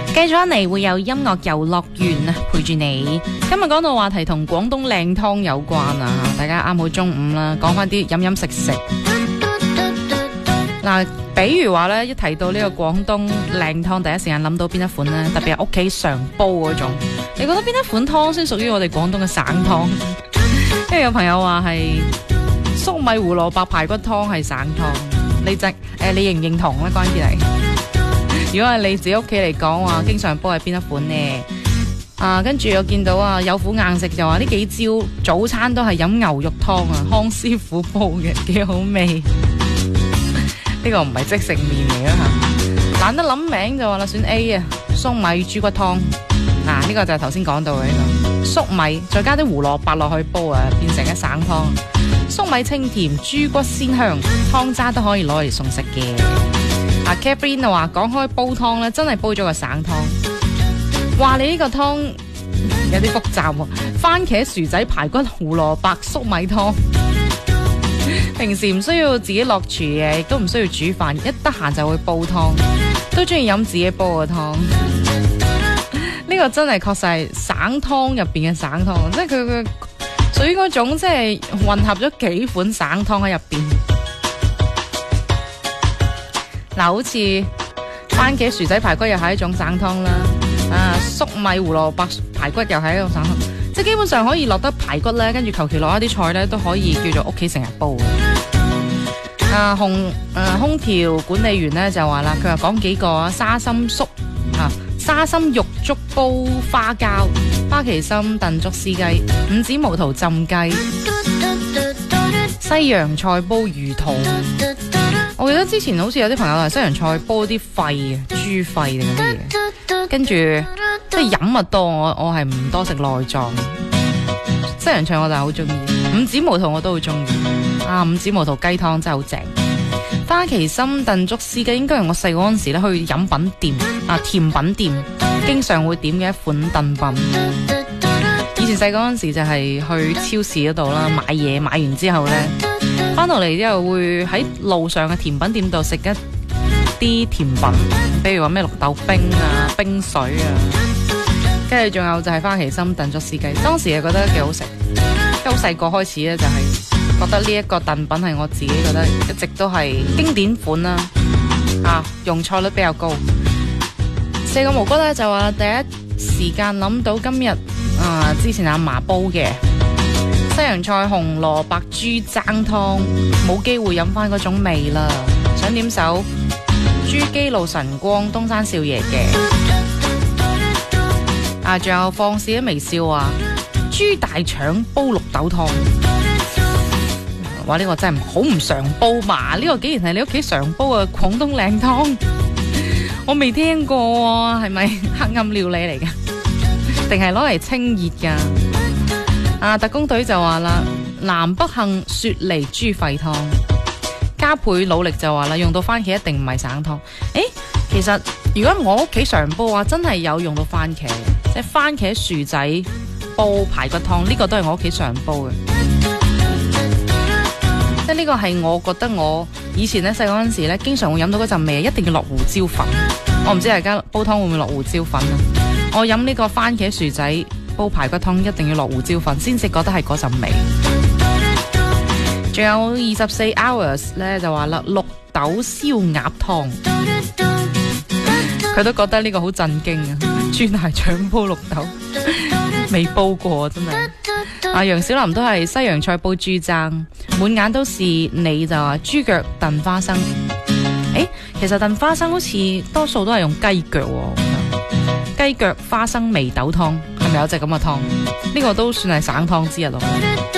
繼續翻嚟會有音樂遊樂園啊，陪住你。今日講到話題同廣東靚湯有關啊，大家啱好中午啦，講翻啲飲飲食食。嗱，比如話咧，一提到呢個廣東靚湯，第一時間諗到邊一款呢？特別係屋企常煲嗰種。你覺得邊一款湯先屬於我哋廣東嘅省湯？因為有朋友話係粟米胡蘿蔔排骨湯係省湯，你你認唔認同咧？關鍵係。如果係你自己屋企嚟講話，經常煲係邊一款呢？跟住我見到啊，有苦硬食就話呢幾朝早餐都係飲牛肉湯啊，康師傅煲嘅，幾好味。呢個唔係即食麵嚟啊吓，懶得諗名就話啦，選 A 啊，粟米豬骨湯。呢個就係頭先講到嘅呢個粟米，再加啲胡蘿蔔落去煲啊，變成一省湯。粟米清甜，豬骨鮮香，湯渣都可以攞嚟餸食嘅。Catherine 就話講開煲湯咧，真係煲咗個省湯。話你呢個湯有啲複雜喎，番茄薯仔排骨胡蘿蔔粟米湯。平時唔需要自己落廚嘅，亦都唔需要煮飯，一得閒就會煲湯，都中意飲自己煲嘅湯。呢個真係確實係省湯入邊嘅省湯，即係佢屬於嗰種即係混合咗幾款省湯喺入邊。好似番茄薯仔排骨又係一種省湯啦，粟米胡蘿蔔排骨又係一種省湯，即係基本上可以落得排骨咧，跟住求其落一啲菜咧，都可以叫做屋企成日煲嘅。空調管理員咧就話啦，佢話講幾個沙參粟沙參肉粥煲花膠、花旗參燉竹絲雞、五指毛肚浸雞、西洋菜煲魚肚。我記得之前好似有啲朋友係西洋菜煲啲肺啊，豬肺定乜嘢，跟住即係飲物多，我係唔多食內臟。西洋菜我就好中意，五指毛肚我都好中意。五指毛肚雞湯真係好正。花旗參燉竹絲雞應該係我細個嗰陣時咧去飲品店甜品店經常會點嘅一款燉品。以前細個嗰陣時就係去超市嗰度啦，買嘢，買完之後咧，翻到嚟之後會喺路上嘅甜品店度食一啲甜品，比如話咩綠豆冰啊、冰水啊，跟住仲有就係花旗參燉竹絲雞。當時係覺得幾好食，即係好細個開始咧就係覺得呢一個燉品係我自己覺得一直都係經典款啦。用錯率比較高。四個毛骨咧就話第一時間諗到今日之前阿嫲煲嘅西洋菜紅蘿蔔豬踭湯，冇機會飲翻嗰種味啦，想點首珠璣路晨光東山少爺嘅。仲有放肆的微笑啊，豬大腸煲綠豆湯。哇，呢個真係好唔常煲嘛，呢個竟然係你屋企常煲嘅廣東靚湯，我未聽過喎，係咪黑暗料理嚟噶？定係攞嚟清熱噶？特工隊就話啦，南北杏雪梨豬肺湯，加倍努力就話啦，用到番茄一定唔係省湯。其實如果我屋企常煲嘅話，真係有用到番茄，即係番茄薯仔煲排骨湯，呢個都係我屋企常煲嘅。即係呢個係我覺得我以前咧細個嗰陣時咧，經常會飲到嗰陣味，一定要落胡椒粉。我唔知大家煲湯會唔會落胡椒粉啊？我飲呢個番茄薯仔煲排骨湯一定要落胡椒粉，先至覺得係嗰陣味。仲有24 hours 咧就話啦，綠豆燒鴨湯，佢都覺得呢個好震驚啊！豬大腸煲綠豆，未煲過真係。楊小林都係西洋菜煲豬踭，滿眼都是你就話豬腳燉花生。其實燉花生好似多數都係用雞腳喎，雞腳花生眉豆湯係咪有隻咁嘅湯？呢個都算係省湯之一咯。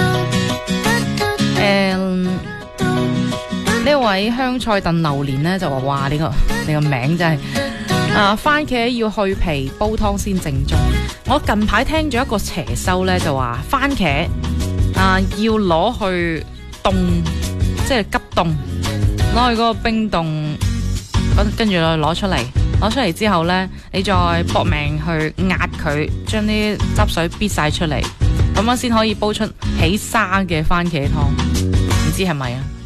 呢位香菜燉榴蓮呢就話：哇，你個名真係番茄要去皮煲湯先正宗。我近排聽咗一個邪修呢，就話番茄要攞去凍，即係急凍，攞去嗰個冰凍，跟住攞出嚟之後呢，你再搏命去壓佢，將啲汁水逼晒出嚟，咁樣先可以煲出起沙嘅番茄湯。唔知係咪啊？